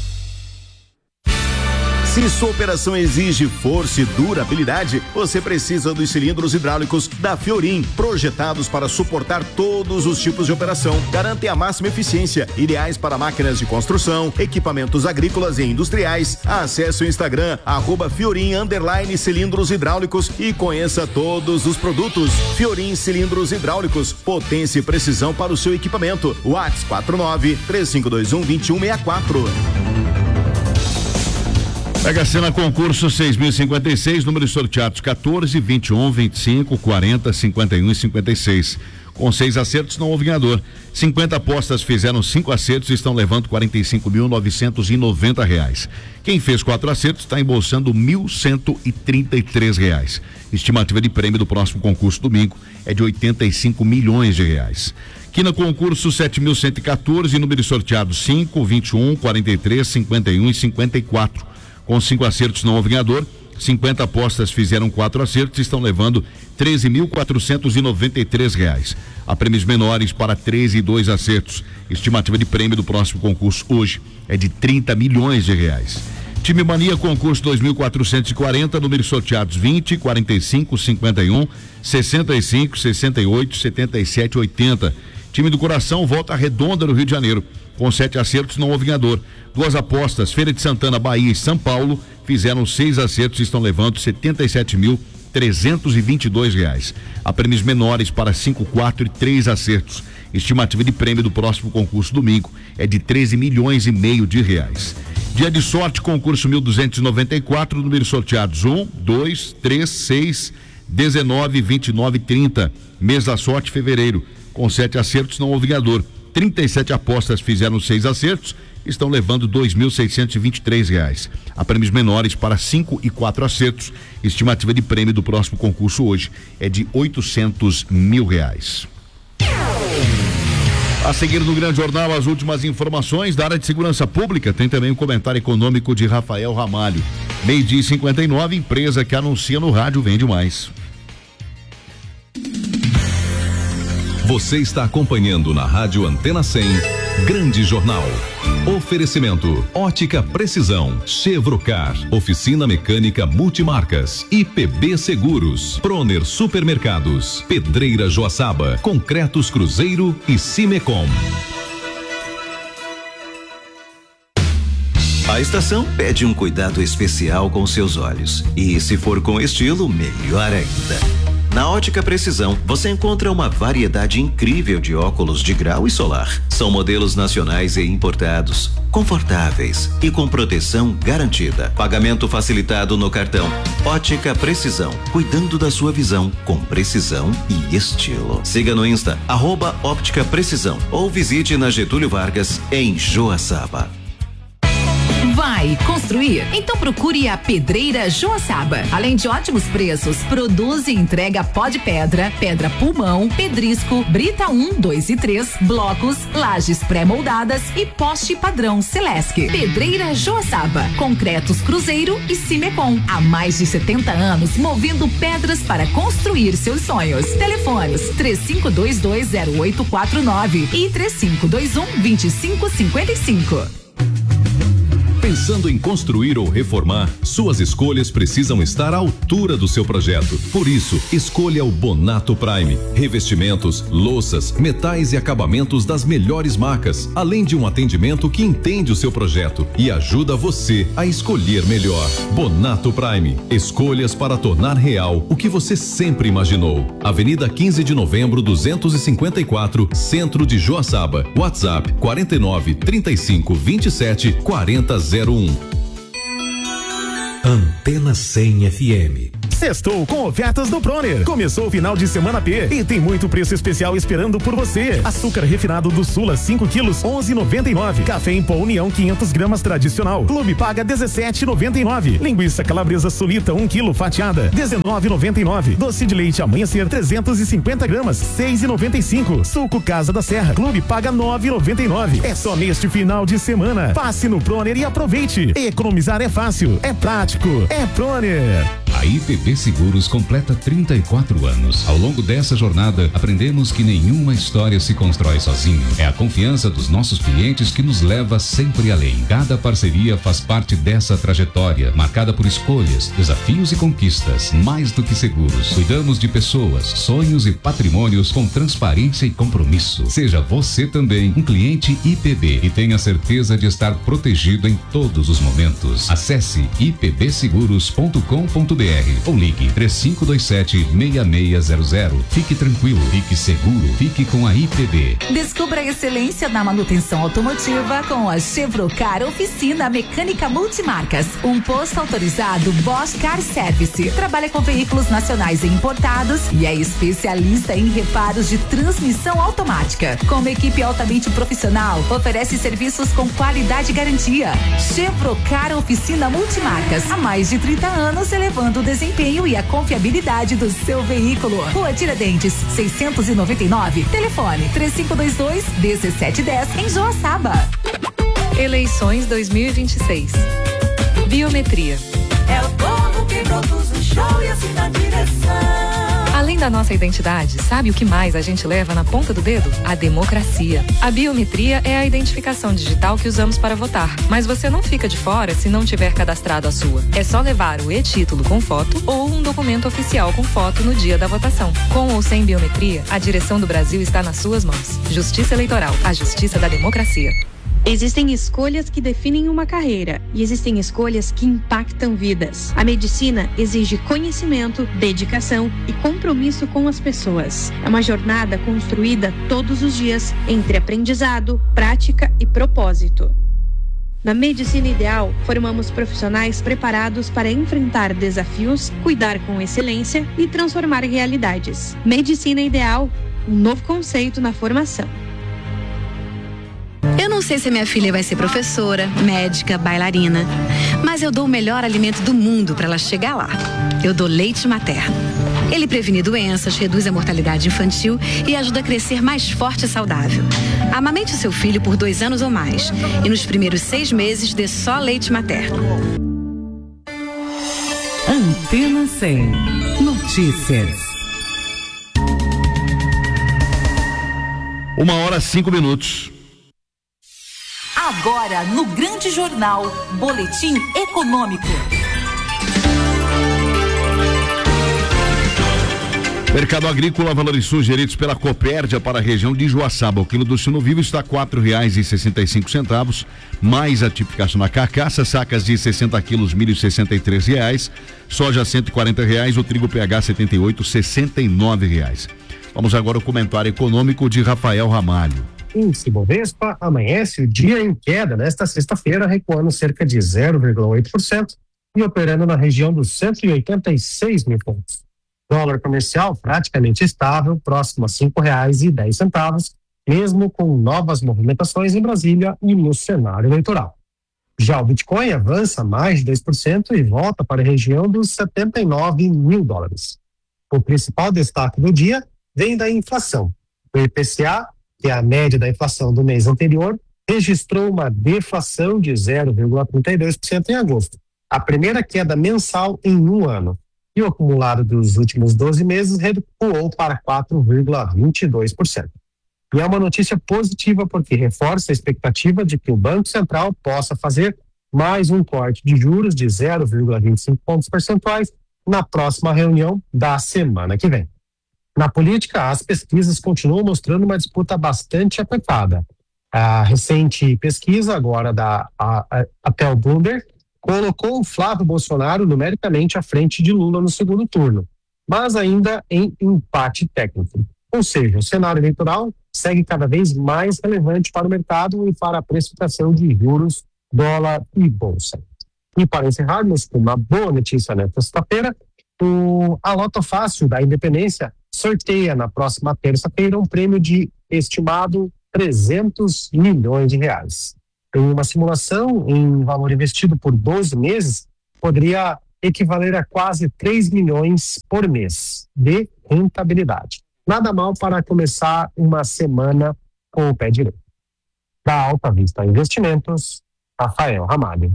S9: Se sua operação exige força e durabilidade, você precisa dos cilindros hidráulicos da Fiorim, projetados para suportar todos os tipos de operação. Garantem a máxima eficiência, ideais para máquinas de construção, equipamentos agrícolas e industriais. Acesse o Instagram, arroba Fiorim underline cilindros hidráulicos e conheça todos os produtos. Fiorim Cilindros Hidráulicos, potência e precisão para o seu equipamento. WhatsApp quatro nove três cinco dois um dois um seis quatro.
S1: Mega Sena concurso seis mil e cinquenta e seis, números sorteados quatorze, vinte e um, vinte e cinco, quarenta, cinquenta e um e cinquenta e seis. Com seis acertos não houve ganhador. cinquenta apostas fizeram cinco acertos e estão levando quarenta e cinco mil novecentos e noventa reais. Quem fez quatro acertos está embolsando mil cento e trinta e três reais. Estimativa de prêmio do próximo concurso domingo é de oitenta e cinco milhões de reais. Quina concurso sete mil cento e quatorze, números sorteados cinco, vinte e um, quarenta e três, cinquenta e um e cinquenta e quatro. Com cinco acertos não houve ganhador. cinquenta apostas fizeram quatro acertos e estão levando treze mil quatrocentos e noventa e três reais. Há prêmios menores para treze e dois acertos. Estimativa de prêmio do próximo concurso hoje é de trinta milhões de reais. Time Mania concurso dois mil quatrocentos e quarenta, números sorteados vinte, quarenta e cinco, cinquenta e um, sessenta e cinco, sessenta e oito, setenta e sete, oitenta. Time do Coração, Volta Redonda no Rio de Janeiro. Com sete acertos não houve ganhador. Duas apostas, Feira de Santana, Bahia e São Paulo, fizeram seis acertos e estão levando setenta e sete mil trezentos e vinte e dois reais. Há prêmios menores para cinco, quatro e três acertos. Estimativa de prêmio do próximo concurso domingo é de treze milhões e meio de reais. Dia de sorte, concurso mil duzentos e noventa e quatro, números sorteados um, dois, três, seis, dezenove, vinte e nove e trinta. Mês da sorte, fevereiro. Com sete acertos não houve ganhador. trinta e sete apostas fizeram seis acertos, estão levando dois mil seiscentos e vinte e três reais. Há prêmios menores para cinco e quatro acertos. Estimativa de prêmio do próximo concurso hoje é de oitocentos mil reais. A seguir no Grande Jornal, as últimas informações da área de segurança pública. Tem também um comentário econômico de Rafael Ramalho. Meio-dia e cinquenta e nove, empresa que anuncia no rádio vende mais.
S2: Você está acompanhando na Rádio Antena cem, Grande Jornal. Oferecimento, Ótica Precisão, Chevrocar, Oficina Mecânica Multimarcas, I P B Seguros, Proner Supermercados, Pedreira Joaçaba, Concretos Cruzeiro e Cimecom.
S17: A estação pede um cuidado especial com seus olhos. E se for com estilo, melhor ainda. Na Ótica Precisão, você encontra uma variedade incrível de óculos de grau e solar. São modelos nacionais e importados, confortáveis e com proteção garantida. Pagamento facilitado no cartão. Ótica Precisão, cuidando da sua visão com precisão e estilo. Siga no Insta, arroba Óptica Precisão, ou visite na Getúlio Vargas, em Joaçaba.
S13: Vai construir? Então procure a Pedreira Joaçaba. Além de ótimos preços, produz e entrega pó de pedra, pedra pulmão, pedrisco, brita um, dois e três, blocos, lajes pré-moldadas e poste padrão Celesc. Pedreira Joaçaba, Concretos Cruzeiro e Cimecom. Há mais de setenta anos movendo pedras para construir seus sonhos. Telefones três cinco dois dois zero oito quatro nove e três cinco dois um dois cinco cinco cinco.
S2: Pensando em construir ou reformar, suas escolhas precisam estar à altura do seu projeto. Por isso, escolha o Bonato Prime. Revestimentos, louças, metais e acabamentos das melhores marcas, além de um atendimento que entende o seu projeto e ajuda você a escolher melhor. Bonato Prime. Escolhas para tornar real o que você sempre imaginou. Avenida quinze de novembro, duzentos e cinquenta e quatro, Centro de Joaçaba. WhatsApp quarenta e nove, trinta e cinco, vinte e sete, quarenta zero um.
S14: Antena cem F M. Sextou com ofertas do Proner. Começou o final de semana P e tem muito preço especial esperando por você. Açúcar refinado do Sula cinco quilos, onze e noventa e nove. Café em pó União quinhentas gramas tradicional. Clube paga dezessete e noventa e nove. Linguiça calabresa Sulita um quilo fatiada, dezenove e noventa e nove. Doce de leite Amanhecer trezentos e cinquenta gramas, seis e noventa e cinco. Suco Casa da Serra. Clube paga nove e noventa e nove. É só neste final de semana. Passe no Proner e aproveite. Economizar é fácil, é prático, é Proner.
S8: A I P B Seguros completa trinta e quatro anos. Ao longo dessa jornada, aprendemos que nenhuma história se constrói sozinho. É a confiança dos nossos clientes que nos leva sempre além. Cada parceria faz parte dessa trajetória, marcada por escolhas, desafios e conquistas. Mais do que seguros, cuidamos de pessoas, sonhos e patrimônios com transparência e compromisso. Seja você também um cliente I P B e tenha certeza de estar protegido em todos os momentos. Acesse i p b seguros ponto com ponto b r ou ligue três cinco dois sete, seis seis zero zero. Fique tranquilo, fique seguro, fique com a I P B.
S13: Descubra a excelência na manutenção automotiva com a Chevrocar Oficina Mecânica Multimarcas. Um posto autorizado Bosch Car Service. Trabalha com veículos nacionais e importados e é especialista em reparos de transmissão automática. Com uma equipe altamente profissional, oferece serviços com qualidade e garantia. Chevrocar Oficina Multimarcas. Há mais de trinta anos elevando o desempenho e a confiabilidade do seu veículo. Rua Tiradentes, seiscentos e noventa e nove. Telefone três cinco dois dois, um sete um zero em Joaçaba.
S10: Eleições dois mil e vinte e seis. Biometria.
S23: É o povo que produz o show e assim na direção.
S10: Além da nossa identidade, sabe o que mais a gente leva na ponta do dedo? A democracia. A biometria é a identificação digital que usamos para votar, mas você não fica de fora se não tiver cadastrado a sua. É só levar o e-título com foto ou um documento oficial com foto no dia da votação. Com ou sem biometria, a direção do Brasil está nas suas mãos. Justiça Eleitoral, a justiça da democracia.
S24: Existem escolhas que definem uma carreira e existem escolhas que impactam vidas. A medicina exige conhecimento, dedicação e compromisso com as pessoas. É uma jornada construída todos os dias entre aprendizado, prática e propósito. Na Medicina Ideal, formamos profissionais preparados para enfrentar desafios, cuidar com excelência e transformar realidades. Medicina Ideal, um novo conceito na formação.
S25: Eu não sei se a minha filha vai ser professora, médica, bailarina, mas eu dou o melhor alimento do mundo para ela chegar lá. Eu dou leite materno. Ele previne doenças, reduz a mortalidade infantil e ajuda a crescer mais forte e saudável. Amamente o seu filho por dois anos ou mais e nos primeiros seis meses dê só leite materno.
S4: Antena cem. Notícias.
S1: Uma hora, cinco minutos.
S13: Agora, no Grande Jornal, Boletim Econômico.
S1: Mercado agrícola, valores sugeridos pela Copérdia para a região de Joaçaba. O quilo do sino vivo está quatro reais e sessenta e cinco centavos, mais a tipificação na carcaça, sacas de sessenta quilos, milho sessenta e três reais, soja cento e quarenta reais, o trigo P H setenta e oito, sessenta e nove reais. Vamos agora ao comentário econômico de Rafael Ramalho.
S26: Índice Bovespa amanhece o dia em queda nesta sexta-feira, recuando cerca de zero vírgula oito por cento e operando na região dos cento e oitenta e seis mil pontos. Dólar comercial praticamente estável, próximo a cinco reais e dez centavos, mesmo com novas movimentações em Brasília e no cenário eleitoral. Já o Bitcoin avança mais de dois por cento e volta para a região dos setenta e nove mil dólares. O principal destaque do dia vem da inflação. O I P C A, que é a média da inflação do mês anterior, registrou uma deflação de zero vírgula trinta e dois por cento em agosto, a primeira queda mensal em um ano. E o acumulado dos últimos doze meses recuou para quatro vírgula vinte e dois por cento. E é uma notícia positiva porque reforça a expectativa de que o Banco Central possa fazer mais um corte de juros de zero vírgula vinte e cinco pontos percentuais na próxima reunião da semana que vem. Na política, as pesquisas continuam mostrando uma disputa bastante apertada. A recente pesquisa, agora da Atel Bloomberg, colocou o Flávio Bolsonaro numericamente à frente de Lula no segundo turno, mas ainda em empate técnico. Ou seja, o cenário eleitoral segue cada vez mais relevante para o mercado e para a precificação de juros, dólar e bolsa. E para encerrarmos com uma boa notícia nesta sexta-feira, o, a Loto Fácil da Independência sorteia na próxima terça-feira um prêmio de estimado trezentos milhões de reais. Em uma simulação, em valor investido por doze meses, poderia equivaler a quase três milhões por mês de rentabilidade. Nada mal para começar uma semana com o pé direito. Da Alta Vista Investimentos, Rafael Ramalho.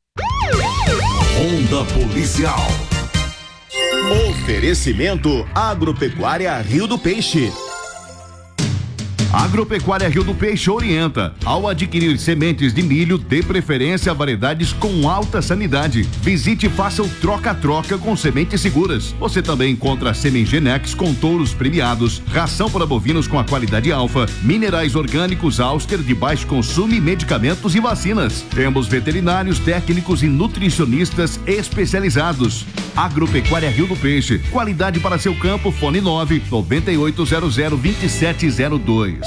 S2: Ronda Policial.
S9: Oferecimento Agropecuária Rio do Peixe.
S1: Agropecuária Rio do Peixe orienta. Ao adquirir sementes de milho, dê preferência a variedades com alta sanidade. Visite e faça o troca-troca com sementes seguras. Você também encontra Semengenex com touros premiados, ração para bovinos com a qualidade alfa, minerais orgânicos Auster de baixo consumo e medicamentos e vacinas. Temos veterinários, técnicos e nutricionistas especializados. Agropecuária Rio do Peixe. Qualidade para seu campo. Fone nove nove oito zero zero dois sete zero dois.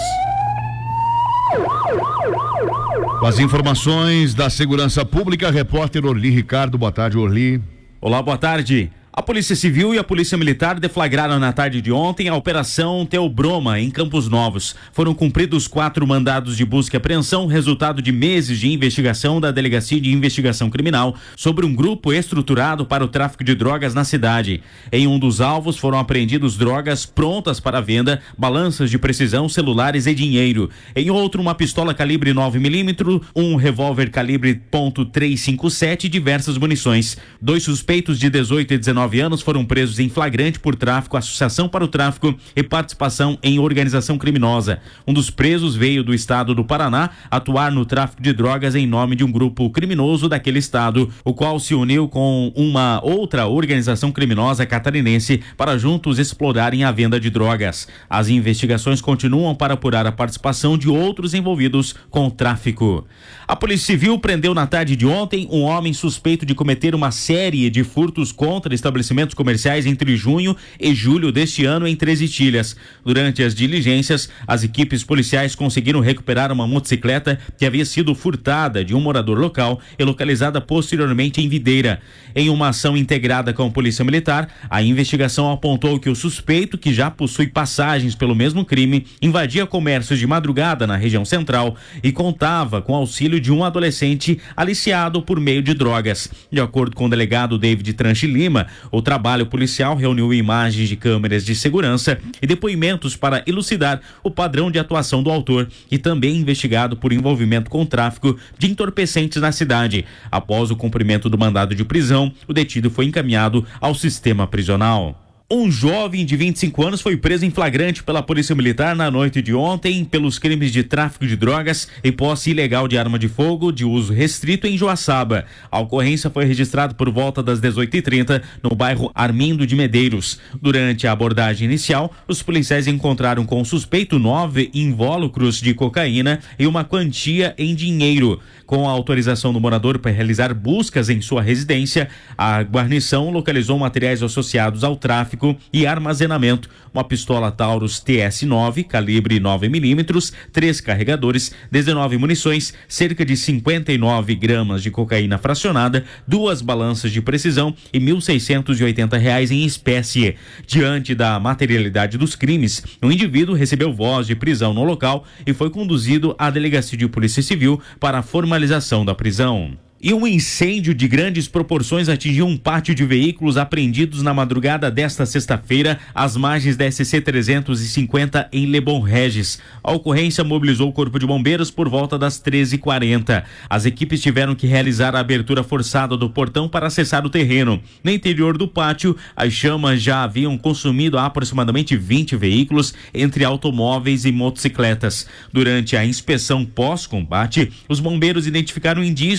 S1: Com as informações da segurança pública, repórter Orli Ricardo. Boa tarde, Orli.
S11: Olá, boa tarde. A Polícia Civil e a Polícia Militar deflagraram na tarde de ontem a Operação Teobroma, em Campos Novos. Foram cumpridos quatro mandados de busca e apreensão, resultado de meses de investigação da Delegacia de Investigação Criminal sobre um grupo estruturado para o tráfico de drogas na cidade. Em um dos alvos foram apreendidos drogas prontas para venda, balanças de precisão, celulares e dinheiro. Em outro, uma pistola calibre nove milímetros, um revólver calibre ponto trezentos e cinquenta e sete e diversas munições. Dois suspeitos de dezoito e dezenove anos foram presos em flagrante por tráfico, associação para o tráfico e participação em organização criminosa. Um dos presos veio do estado do Paraná atuar no tráfico de drogas em nome de um grupo criminoso daquele estado, o qual se uniu com uma outra organização criminosa catarinense para juntos explorarem a venda de drogas. As investigações continuam para apurar a participação de outros envolvidos com o tráfico. A Polícia Civil prendeu na tarde de ontem um homem suspeito de cometer uma série de furtos contra estabelecimentos comerciais entre junho e julho deste ano em Três Itilhas. Durante as diligências, as equipes policiais conseguiram recuperar uma motocicleta que havia sido furtada de um morador local e localizada posteriormente em Videira. Em uma ação integrada com a Polícia Militar, a investigação apontou que o suspeito, que já possui passagens pelo mesmo crime, invadia comércios de madrugada na região central e contava com auxílio de um adolescente aliciado por meio de drogas. De acordo com o delegado David Tranche Lima, o trabalho policial reuniu imagens de câmeras de segurança e depoimentos para elucidar o padrão de atuação do autor, e também investigado por envolvimento com tráfico de entorpecentes na cidade. Após o cumprimento do mandado de prisão, o detido foi encaminhado ao sistema prisional. Um jovem de vinte e cinco anos foi preso em flagrante pela Polícia Militar na noite de ontem pelos crimes de tráfico de drogas e posse ilegal de arma de fogo de uso restrito em Joaçaba. A ocorrência foi registrada por volta das dezoito e trinta no bairro Armindo de Medeiros. Durante a abordagem inicial, os policiais encontraram com o suspeito nove invólucros de cocaína e uma quantia em dinheiro. Com a autorização do morador para realizar buscas em sua residência, a guarnição localizou materiais associados ao tráfico e armazenamento, uma pistola Taurus T S nove, calibre nove milímetros, três carregadores, dezenove munições, cerca de cinquenta e nove gramas de cocaína fracionada, duas balanças de precisão e mil seiscentos e oitenta reais em espécie. Diante da materialidade dos crimes, o indivíduo recebeu voz de prisão no local e foi conduzido à Delegacia de Polícia Civil para a formalização da prisão. E um incêndio de grandes proporções atingiu um pátio de veículos apreendidos na madrugada desta sexta-feira, às margens da S C trezentos e cinquenta em Lebon Regis. A ocorrência mobilizou o Corpo de Bombeiros por volta das treze e quarenta. As equipes tiveram que realizar a abertura forçada do portão para acessar o terreno. No interior do pátio, as chamas já haviam consumido aproximadamente vinte veículos, entre automóveis e motocicletas. Durante a inspeção pós-combate, os bombeiros identificaram indícios que apontam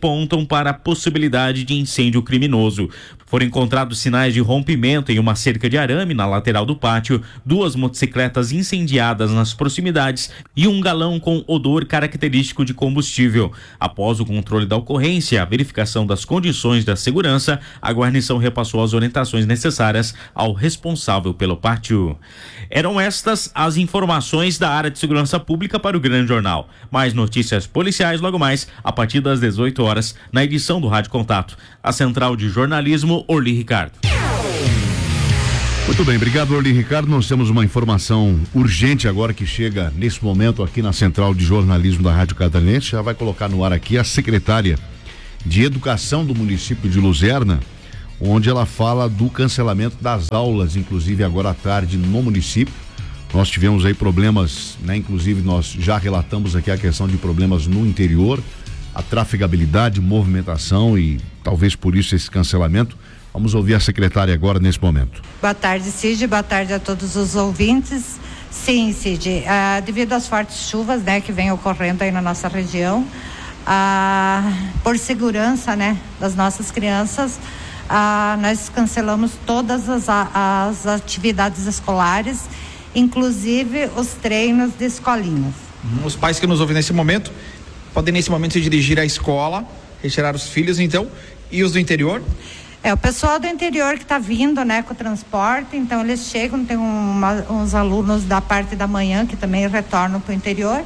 S11: apontam para a possibilidade de incêndio criminoso. Foram encontrados sinais de rompimento em uma cerca de arame na lateral do pátio, duas motocicletas incendiadas nas proximidades e um galão com odor característico de combustível. Após o controle da ocorrência e a verificação das condições da segurança, a guarnição repassou as orientações necessárias ao responsável pelo pátio. Eram estas as informações da área de segurança pública para o Grande Jornal. Mais notícias policiais logo mais, a partir das dezoito horas, na edição do Rádio Contato. A Central de Jornalismo, Orli Ricardo.
S1: Muito bem, obrigado, Orli Ricardo. Nós temos uma informação urgente agora que chega nesse momento aqui na Central de Jornalismo da Rádio Catarinense. Já vai colocar no ar aqui a secretária de Educação do município de Luzerna, onde ela fala do cancelamento das aulas, inclusive agora à tarde no município. Nós tivemos aí problemas, né? Inclusive nós já relatamos aqui a questão de problemas no interior, a trafegabilidade, movimentação e talvez por isso esse cancelamento. Vamos ouvir a secretária agora nesse momento.
S12: Boa tarde, Cid, boa tarde a todos os ouvintes. Sim, Cid, ah, devido às fortes chuvas, né, que vem ocorrendo aí na nossa região, ah, por segurança, né, das nossas crianças, ah, nós cancelamos todas as, as atividades escolares, inclusive os treinos de escolinhas.
S15: Os pais que nos ouvem nesse momento podem nesse momento se dirigir à escola, retirar os filhos, então, e os do interior?
S12: É, o pessoal do interior que está vindo, né, com o transporte, então eles chegam, tem uma, uns alunos da parte da manhã que também retornam para o interior,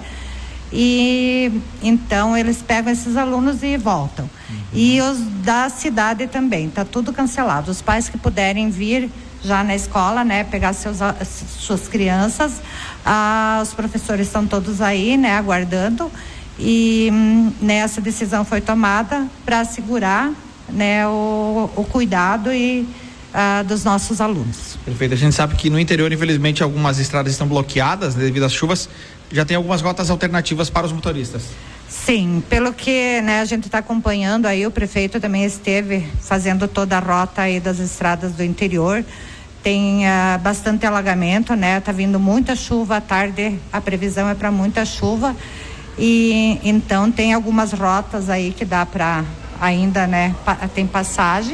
S12: e então eles pegam esses alunos e voltam. Uhum. E os da cidade também, tá tudo cancelado. Os pais que puderem vir já na escola, né, pegar seus, suas crianças, ah, os professores estão todos aí, né, aguardando, e hum, né, essa decisão foi tomada para assegurar, né, o, o cuidado e uh, dos nossos alunos.
S15: Perfeito. A gente sabe que no interior, infelizmente, algumas estradas estão bloqueadas, né, devido às chuvas. Já tem algumas rotas alternativas para os motoristas.
S12: Sim, pelo que, né, a gente está acompanhando aí, o prefeito também esteve fazendo toda a rota aí das estradas do interior. Tem uh, bastante alagamento, né? Tá vindo muita chuva à tarde, a previsão é para muita chuva, e então tem algumas rotas aí que dá para ainda, né, tem passagem,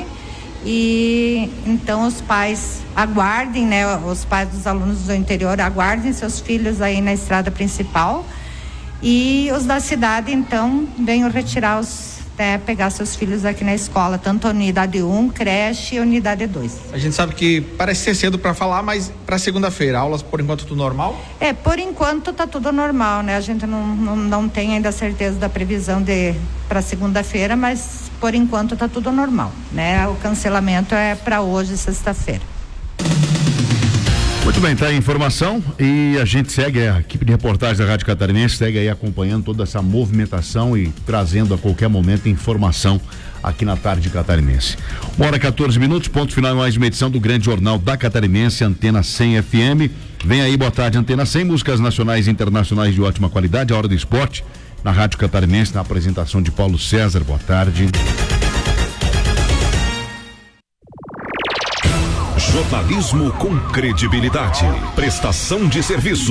S12: e então os pais aguardem, né, os pais dos alunos do interior aguardem seus filhos aí na estrada principal, e os da cidade então venham retirar os, né, pegar seus filhos aqui na escola, tanto a unidade um, creche e unidade dois.
S15: A gente sabe que parece ser cedo para falar, mas para segunda-feira, aulas por enquanto tudo normal?
S12: É, por enquanto tá tudo normal, né? A gente não, não, não tem ainda certeza da previsão de para segunda-feira, mas por enquanto tá tudo normal, né? O cancelamento é para hoje, sexta-feira.
S1: Muito bem, tá aí a informação e a gente segue, a equipe de reportagem da Rádio Catarinense segue aí acompanhando toda essa movimentação e trazendo a qualquer momento informação aqui na tarde catarinense. Uma hora e quatorze minutos, ponto final mais uma edição do Grande Jornal da Catarinense, Antena cem F M. Vem aí, boa tarde, Antena cem, músicas nacionais e internacionais de ótima qualidade, a hora do esporte, na Rádio Catarinense, na apresentação de Paulo César, boa tarde.
S2: Jornalismo com credibilidade. Prestação de serviço.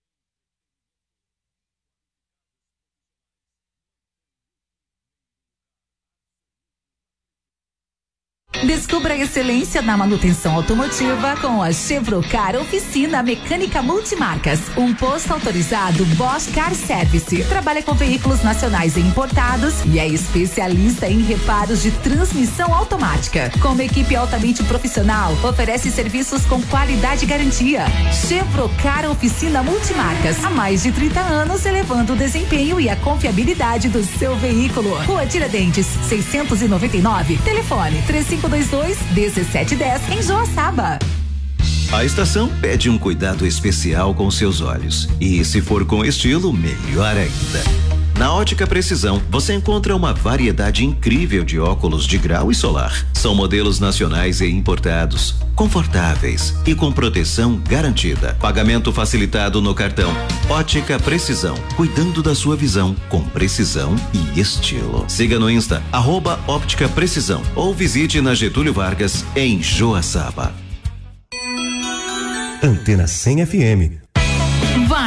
S13: Descubra a excelência na manutenção automotiva com a Chevrocar Oficina Mecânica Multimarcas. Um posto autorizado Bosch Car Service. Trabalha com veículos nacionais e importados e é especialista em reparos de transmissão automática. Com uma equipe altamente profissional, oferece serviços com qualidade e garantia. Chevrocar Oficina Multimarcas. Há mais de trinta anos, elevando o desempenho e a confiabilidade do seu veículo. Rua Tiradentes, seiscentos e noventa e nove. Telefone três cinco dois dois, um sete um zero em Joaçaba.
S17: A estação pede um cuidado especial com seus olhos. E se for com estilo, melhor ainda. Na Ótica Precisão, você encontra uma variedade incrível de óculos de grau e solar. São modelos nacionais e importados, confortáveis e com proteção garantida. Pagamento facilitado no cartão. Ótica Precisão, cuidando da sua visão com precisão e estilo. Siga no Insta, arroba Óptica Precisão, ou visite na Getúlio Vargas, em Joaçaba.
S16: Antena cem F M.
S13: Vai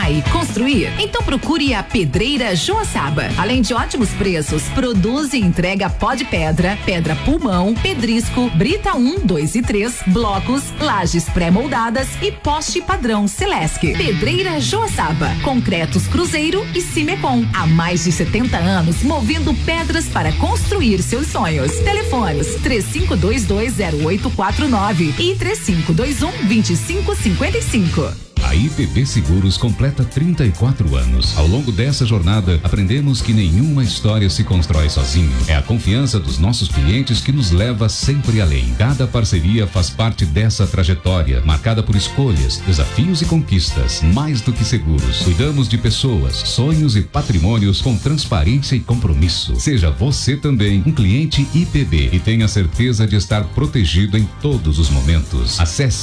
S13: reformar e construir? Então procure a Pedreira Joaçaba. Além de ótimos preços, produz e entrega pó de pedra, pedra pulmão, pedrisco, brita um, dois e três, blocos, lajes pré-moldadas e poste padrão Celesc. Pedreira Joaçaba, concretos Cruzeiro e Cimecom. Há mais de setenta anos movendo pedras para construir seus sonhos. Telefones três cinco dois dois zero oito quatro nove e três cinco dois um, dois cinco cinco cinco.
S8: A I P B Seguros completa trinta e quatro anos. Ao longo dessa jornada, aprendemos que nenhuma história se constrói sozinho. É a confiança dos nossos clientes que nos leva sempre além. Cada parceria faz parte dessa trajetória, marcada por escolhas, desafios e conquistas. Mais do que seguros, cuidamos de pessoas, sonhos e patrimônios com transparência e compromisso. Seja você também um cliente I P B e tenha certeza de estar protegido em todos os momentos. Acesse